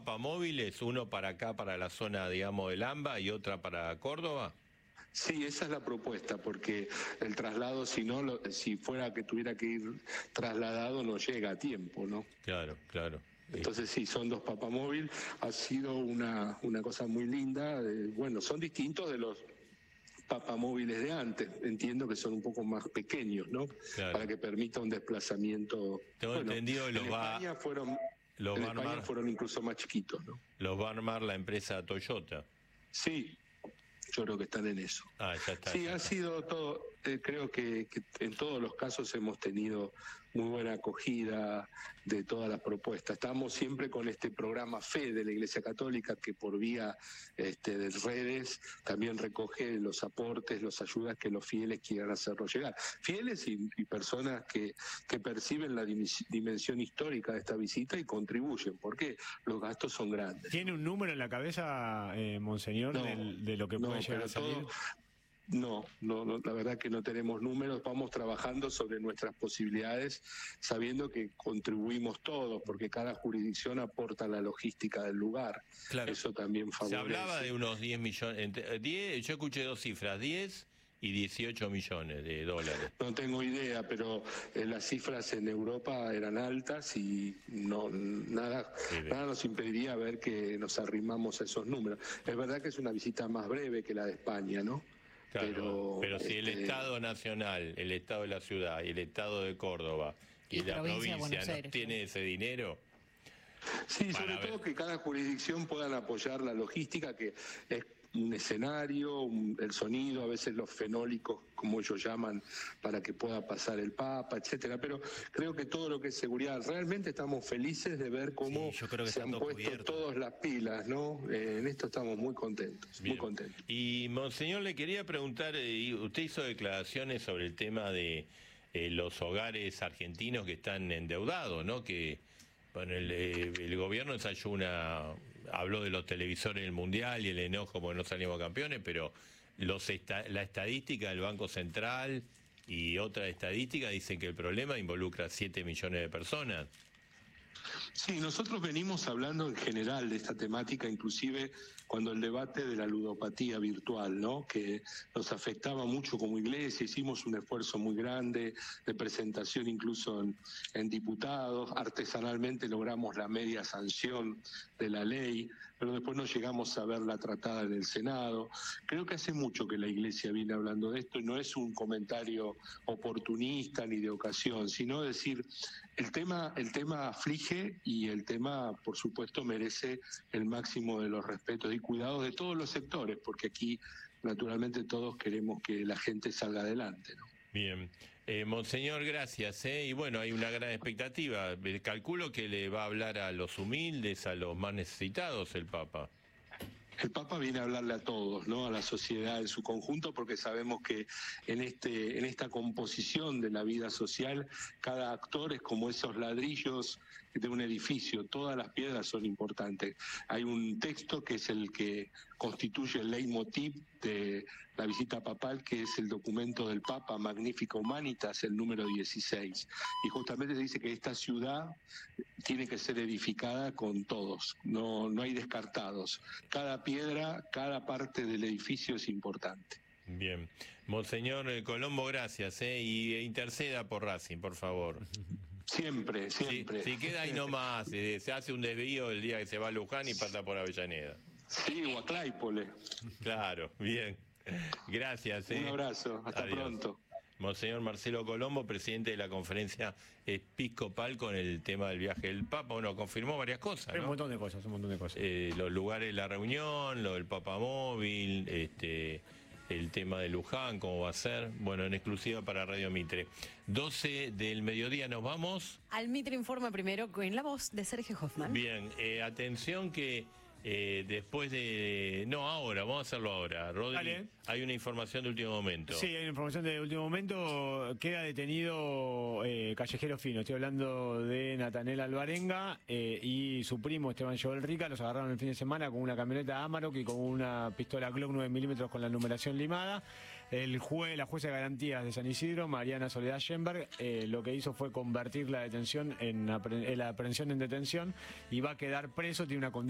papamóviles, uno para acá, para la zona, digamos, del AMBA y otra para Córdoba? Sí, esa es la propuesta, porque el traslado, si fuera que tuviera que ir trasladado, no llega a tiempo, ¿no? Claro, claro. Entonces sí, son dos papamóvil, ha sido una cosa muy linda, bueno, son distintos de los papamóviles de antes, entiendo que son un poco más pequeños, ¿no? Claro. Para que permita un desplazamiento. Tengo entendido que en España fueron incluso más chiquitos, ¿no? Los va a armar la empresa Toyota. Sí, yo creo que están en eso. Ah, ya está. Sí, ya ha está. sido todo, creo que en todos los casos hemos tenido muy buena acogida de todas las propuestas. Estamos siempre con este programa FE de la Iglesia Católica, que por vía de redes también recoge los aportes, las ayudas que los fieles quieran hacernos llegar. Fieles y personas que perciben la dimensión histórica de esta visita y contribuyen, porque los gastos son grandes. ¿Tiene un número en la cabeza, Monseñor, No, de lo que puede llegar a salir? No, la verdad que no tenemos números, vamos trabajando sobre nuestras posibilidades, sabiendo que contribuimos todos, porque cada jurisdicción aporta la logística del lugar. Claro. Eso también favorece. Se hablaba de unos 10 millones, yo escuché dos cifras, 10 y 18 millones de dólares. No tengo idea, pero las cifras en Europa eran altas y nada nos impediría ver que nos arrimamos a esos números. Es verdad que es una visita más breve que la de España, ¿no? Claro, pero si el Estado Nacional, el Estado de la ciudad y el Estado de Córdoba y la provincia no tiene ese dinero. Sí, sobre todo que cada jurisdicción puedan apoyar la logística, que es un escenario, el sonido, a veces los fenólicos, como ellos llaman, para que pueda pasar el Papa, etcétera. Pero creo que todo lo que es seguridad, realmente estamos felices de ver cómo se han puesto todas las pilas, ¿no? En esto estamos muy contentos, muy contentos. Y, Monseñor, le quería preguntar, usted hizo declaraciones sobre el tema de los hogares argentinos que están endeudados, ¿no? Que bueno, el gobierno ensayó habló de los televisores del Mundial y el enojo porque no salimos campeones, pero la estadística del Banco Central y otra estadística dicen que el problema involucra a 7 millones de personas. Sí, nosotros venimos hablando en general de esta temática, inclusive cuando el debate de la ludopatía virtual, ¿no? Que nos afectaba mucho como iglesia, hicimos un esfuerzo muy grande de presentación incluso en diputados, artesanalmente logramos la media sanción de la ley, pero después no llegamos a verla tratada en el Senado. Creo que hace mucho que la iglesia viene hablando de esto y no es un comentario oportunista ni de ocasión, sino decir, el tema aflige y el tema, por supuesto, merece el máximo de los respetos y cuidados de todos los sectores, porque aquí, naturalmente, todos queremos que la gente salga adelante, ¿no? Bien. Monseñor, gracias. Y bueno, hay una gran expectativa. Calculo que le va a hablar a los humildes, a los más necesitados, el Papa. El Papa viene a hablarle a todos, ¿no? A la sociedad en su conjunto, porque sabemos que en esta composición de la vida social, cada actor es como esos ladrillos de un edificio, todas las piedras son importantes. Hay un texto que es el que constituye el leitmotiv de la visita papal, que es el documento del Papa Magnifica Humanitas, el número 16. Y justamente se dice que esta ciudad tiene que ser edificada con todos, no hay descartados. Cada piedra, cada parte del edificio es importante. Bien. Monseñor Colombo, gracias. Y interceda por Racing, por favor. Siempre. Si queda ahí nomás, se hace un desvío el día que se va a Luján y pasa por Avellaneda. Sí, o a Claypole. Claro, bien. Gracias. Un abrazo, hasta Adiós. pronto. Monseñor Marcelo Colombo, presidente de la Conferencia Episcopal, con el tema del viaje del Papa. Bueno, confirmó varias cosas, ¿no? Un montón de cosas. Los lugares de la reunión, lo del papamóvil, el tema de Luján, cómo va a ser. Bueno, en exclusiva para Radio Mitre. 12 del mediodía nos vamos. Al Mitre Informa primero con la voz de Sergio Hoffman. Bien, atención que después de... No, ahora, vamos a hacerlo ahora. Rodri, Dale. Hay una información de último momento. Sí, hay una información de último momento. Queda detenido Callejero Fino. Estoy hablando de Natanel Alvarenga y su primo Esteban Joel Rica. Los agarraron el fin de semana con una camioneta Amarok y con una pistola Glock 9 milímetros con la numeración limada. La jueza de garantías de San Isidro, Mariana Soledad Schenberg, lo que hizo fue convertir la detención la aprehensión en detención y va a quedar preso. Tiene una condena